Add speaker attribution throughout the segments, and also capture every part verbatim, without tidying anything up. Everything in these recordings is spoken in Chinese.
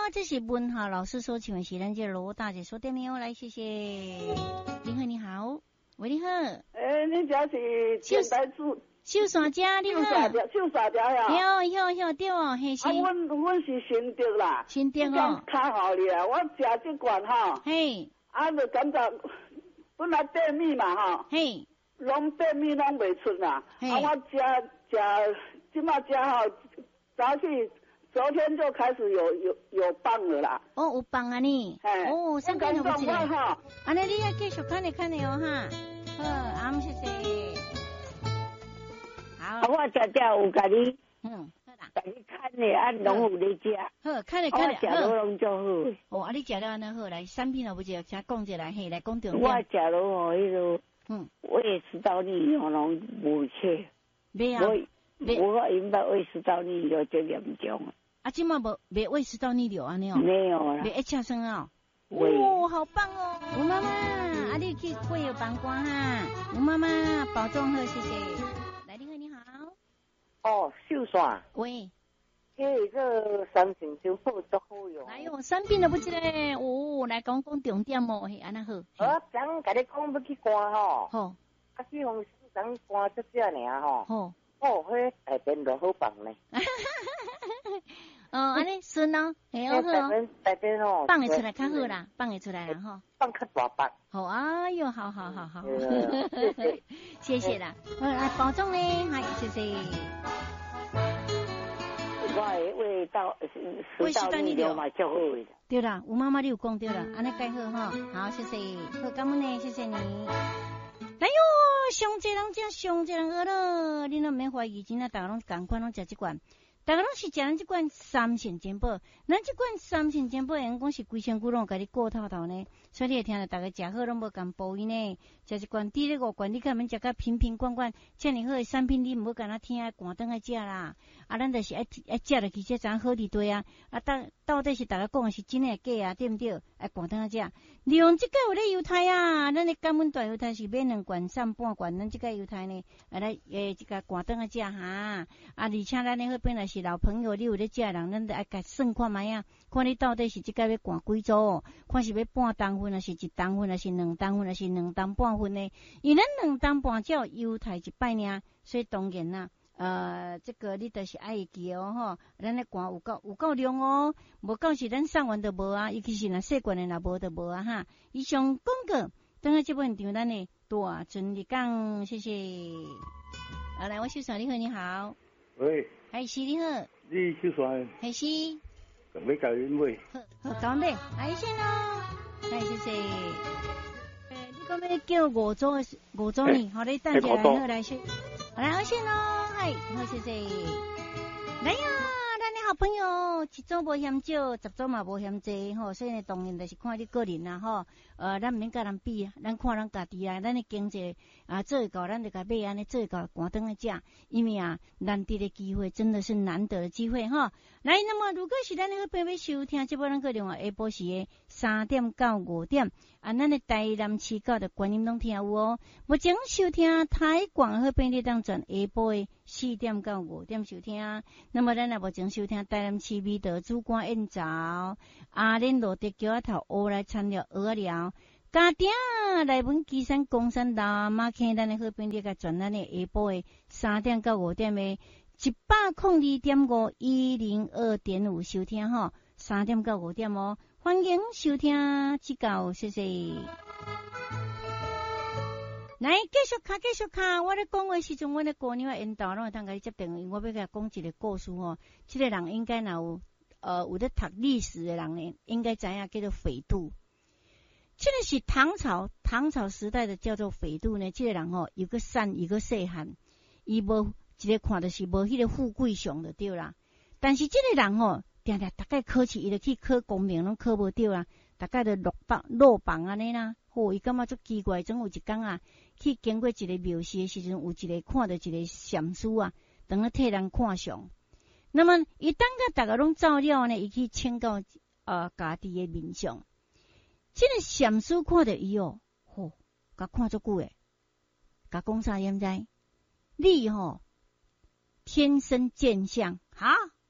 Speaker 1: 这是文豪老师所请的是咱这罗大姐说电话来，谢谢。你好，你好，喂，你好。
Speaker 2: 诶，你这是电台主。
Speaker 1: 秀山家，你好。
Speaker 2: 秀山家，秀山家呀。
Speaker 1: 对哦，对哦，对哦，嘿是。
Speaker 2: 啊，阮阮是新竹啦。
Speaker 1: 新竹哦。
Speaker 2: 较好哩啊，我食这罐吼。
Speaker 1: 嘿。
Speaker 2: 啊，就感觉本来便秘嘛吼。
Speaker 1: 嘿。
Speaker 2: 拢便秘拢袂出啦。啊，我食食，即马食吼，早起昨天就开始有有有棒了啦。
Speaker 1: 哦，有棒啊你。
Speaker 2: 嘿。
Speaker 1: 哦，三根头不记得。
Speaker 2: 哈。
Speaker 1: 安尼你要继续看你看你哦哈。好，阿姆谢谢。好，
Speaker 2: 我食食有甲你，
Speaker 1: 嗯，好啦，
Speaker 2: 甲你看咧，啊，拢有咧食。
Speaker 1: 好，看咧看咧，
Speaker 2: 我食落拢足好。
Speaker 1: 哦，啊，你食了安尼好，来产品哦不只，先讲一来，嘿，来讲重点。
Speaker 2: 我食落哦，迄个，
Speaker 1: 嗯，
Speaker 2: 胃食道逆流拢无切。
Speaker 1: 没啊，
Speaker 2: 我我因捌胃食道逆流最严重。
Speaker 1: 啊，今嘛无没胃食道逆流安尼哦？
Speaker 2: 没有啦。
Speaker 1: 没一恰生哦。
Speaker 2: 哦，
Speaker 1: 好棒哦！吴妈妈，啊，你去过有帮光哈？吴妈妈保重好，谢谢。来，你好，你好。
Speaker 2: 哦，秀山。
Speaker 1: 喂。
Speaker 2: 迄个三星小铺足好用。
Speaker 1: 哎呦，产品都不知咧，哦，来讲讲重点哦，嘿，安那好。
Speaker 2: 我昨甲你讲要去关吼。
Speaker 1: 好。
Speaker 2: 啊，去公司昨关只只尔吼。
Speaker 1: 好。
Speaker 2: 哦，迄内边就好放呢。
Speaker 1: 哦，安尼顺哦，嘿好好哦。
Speaker 2: 内边吼。
Speaker 1: 放会出来较好啦，放会出来啦吼。
Speaker 2: 放较大包。
Speaker 1: 好，哎呦，好好好好。谢谢啦，好来保重咧，嗨，谢谢。
Speaker 2: 我的胃道食道逆流嘛，足好的。
Speaker 1: 对啦，吴妈妈你有讲对啦，安尼介好哈，好，谢谢，好，感恩呢，谢谢你。哎呦，上济人食，上济人饿了，你都免怀疑，真正大家拢共款拢食这罐，大家拢是食咱这罐三线煎宝，咱这罐三线煎宝，人讲是规身躯拢甲你过透透呢，所以你会听到大家食好拢无共补伊呢，食一罐滴咧五罐，你看免食甲瓶瓶罐罐，遮尔好的产品，你毋好干那听啊，寒顿爱食啦。啊，咱就是爱爱食落去，这咱好伫对啊！啊，到到底是大家讲的是真诶假啊？对毋对？爱寒顿啊食，利用即个有咧犹太啊，咱诶感恩大犹太是买两罐送半罐，咱即个犹太呢，啊来诶，即个寒顿啊食哈！啊，而且咱诶迄边若是老朋友，你有咧食人，咱得爱甲算看卖啊，看你到底是即个要寒几组，看是要半当份，还是一当份，还是两当份，还是两当半份呢？因咱两当半只有犹太一摆尔，所以当然啦。呃，这个你就是爱记哦吼，咱咧寒有够有够量哦，无够是咱送完就无啊，尤其是若细罐的若无就无啊哈。以上广告，等下这部现场咱的大春日讲，谢谢。好来，我秀山你好，你好。
Speaker 3: 喂。
Speaker 1: 海是你好。
Speaker 3: 你秀山。
Speaker 1: 海是。
Speaker 3: 要教你买。
Speaker 1: 好，好，讲的，海先咯，来谢谢。诶，你讲要叫五组五组呢，好，你等下来好来先。好来，海先咯。嗨，好谢谢。来呀，咱的好朋友，一组无嫌少，十组嘛无嫌济吼，所以呢，当然就是看你个人啦吼。呃，咱毋免甲人比啊，咱看咱家己啊，咱的经济啊，做会到咱就甲买安尼做会到寒顿去食，因为啊，难得的机会真的是难得的机会哈。来，那么如果是咱那个朋友收听，这波咱个另外下晡时的三点到五点，啊，咱的台南市教的观音拢听有哦。目前收听台广好朋友当转下晡的四点到五点收听，那么咱也目前收听台南市美德主管宴早，阿莲罗德桥头乌来参了鹅寮。家庭来本基山公山大马坑，咱的好朋友甲转咱的下晡的三点到五点的一百空二点五一零二点五收听吼，三点到五点哦，欢迎收听指教，谢谢。来继续卡，继续卡，我咧讲话时阵，我咧姑娘引导，拢会通甲你接电话，我要甲讲一个故事吼。这个人应该若有呃有咧读历史的人呢，应该知影叫做斐度。这个是唐朝唐朝时代的叫做斐度呢，这个人吼有个善有个细汉，伊无一个看就是无迄个富贵相就对啦。但是这个人吼，定定大概考试伊就去考功名拢考无对啦，大概就落榜落榜安尼啦。吼，伊感觉足奇怪，总有一天啊，去经过一个庙寺的时阵，有一个看到一个禅师啊，等咧替人看相。那么伊当甲大家拢照了呢，伊去请教呃家己的面相。这个禅师看到伊哦，吼，甲看足久诶，甲讲啥验知？你吼天生贱相，哈，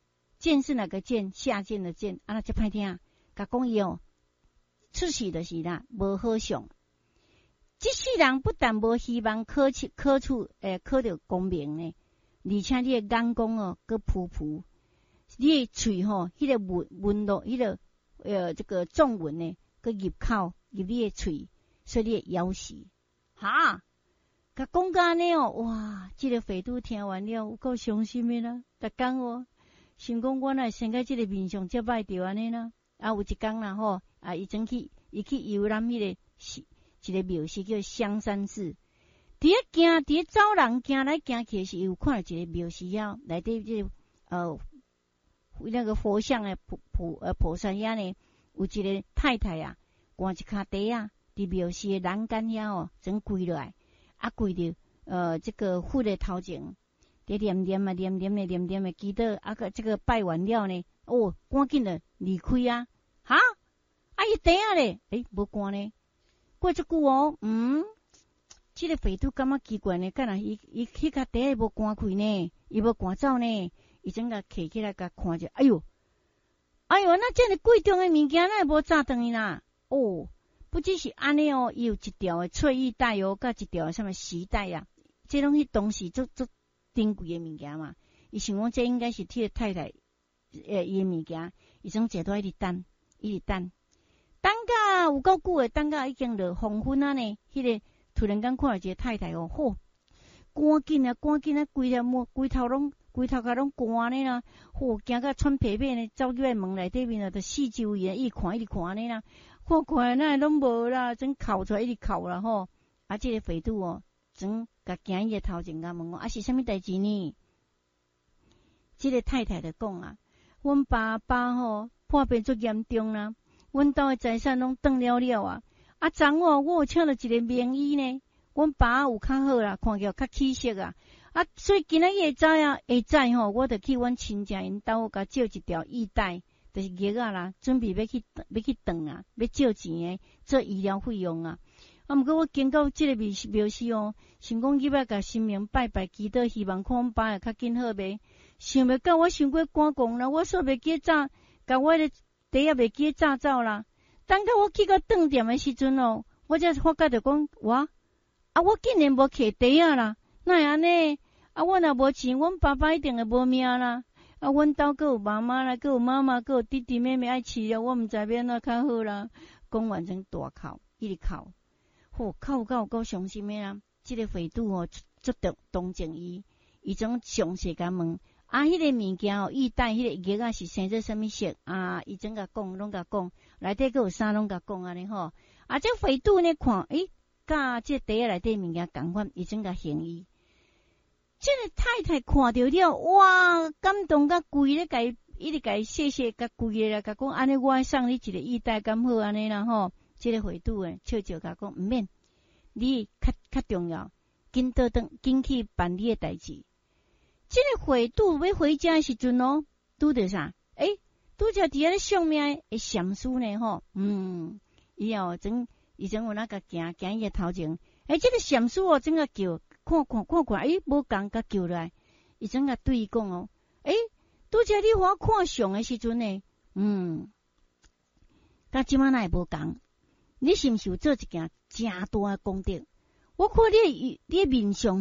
Speaker 1: 剑是哪个剑？下剑的剑，啊那就歹听，甲讲伊哦，出世就是啦，无好相。这世人不但无希望考出考出诶考到功名呢，而且你的眼光哦，搁扑扑，你的喙吼，迄、那个纹纹路，迄、那个呃这个纵纹呢，搁入口入你的喙，所以你会咬死。哈，甲讲甲安尼哦，哇，这个匪徒听完了，有够伤心的啦，逐工哦，想讲我若生在这个面上，则歹着安尼啦。啊，有一工啦吼，啊，伊曾去，伊去游览迄个是一个庙是叫香山寺。伫咧行，伫咧走人行来行去是有看到一个庙是啊，内底即个呃那个佛像诶菩菩呃菩萨遐呢，有一个太太啊，挂一骹地啊，伫庙是诶栏杆遐哦，整跪落来，啊跪着呃这个佛诶头前，伫念念啊念念诶念念诶祈祷，啊个这个拜完了呢，哦，赶紧的离开啊，哈，啊伊地啊咧，诶无关呢，过一久哦，嗯。这个匪徒感觉奇怪呢，干若伊伊迄个地无关开呢，伊无赶走呢，伊整个摕起来甲看者，哎哟，哎哟，那这个贵重的物件，那无炸断伊啦。哦，不只是安尼哦，伊有一条的翠玉带哦，甲一条什么丝带啊，这拢迄东西足足珍贵的物件嘛。伊想讲这应该是替个太太诶伊的物件，伊总坐在一直等，一直等，等甲有够久诶，等甲已经落黄昏啊呢，迄、那个。突然间看到一个太太哦，吼，赶紧啊，赶紧啊，规条毛，规头拢，规头壳拢干呢啦，吼，惊甲喘屁屁呢，走入来门内底面啊，就四周围啊，一直看一直看呢啦，看看那拢无啦，真哭出来一直哭啦吼，啊，这个匪徒哦，真甲行伊个头前甲问我，啊是啥物代志呢？这个太太就讲啊，阮爸爸吼破病足严重啦，阮家的财产拢断了了啊。啊，昨哦，我有请了一个名医呢，阮爸有较好啦，看起来较气色啊。啊，所以今仔日下早啊，下早吼，我着去阮亲戚因兜甲借一条玉带，就是玉啊啦，准备要去要去断啊，要借钱诶，做医疗费用啊。啊，毋过我经过即个庙庙寺哦，想讲入来甲神明拜拜祈祷，希望看阮爸会较紧好袂。想袂到我伤过赶工啦，我煞袂记早，甲我的地也袂记早走啦。等到我去到饭店的时阵哦，我才发觉着讲，哇，啊，我竟然无摕地啊啦，哪会安尼？啊，我若无钱，阮爸爸一定会无命啦。啊，阮兜阁有妈妈啦，阁有妈妈，阁有弟弟妹妹爱饲啊，我毋知要安怎较好啦。讲完成大哭，一直哭，吼，哭到有够伤心的啦。这个匪徒哦，足同同情伊，伊种详细甲问。啊，迄、那个物件哦，玉带迄个玉啊是生做什么色啊？伊整甲讲，拢甲讲，内底阁有啥拢甲讲安尼吼。啊，这匪徒呢看，诶，甲这地下内底物件共款，伊整甲行伊。这个太太看到了，哇，感动甲跪咧，甲伊一直甲伊谢谢，甲跪咧啦，甲讲安尼，我送你一个玉带，咁好安尼啦吼。这个匪徒诶，笑笑甲讲，毋免，你较较重要，紧倒转，紧去办你诶代志。这个匪徒要回家的时阵哦，拄着啥？诶，拄着伫咧上面诶禅师呢吼，嗯，伊哦整，伊整有那个行行伊个头前，诶，这个禅师哦整个叫，看看看看，诶，无共甲叫来，伊整个对伊讲哦，诶，拄着你互我看相诶时阵呢，嗯，甲即摆哪会无共？你是毋是有做一件诚大诶功德？我看你你面相。